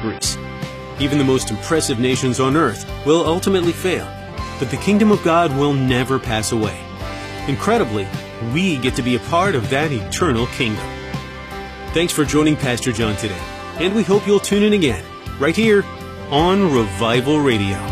Greece. Even the most impressive nations on earth will ultimately fail, but the kingdom of God will never pass away. Incredibly, we get to be a part of that eternal kingdom. Thanks for joining Pastor John today, and we hope you'll tune in again, right here on Revival Radio.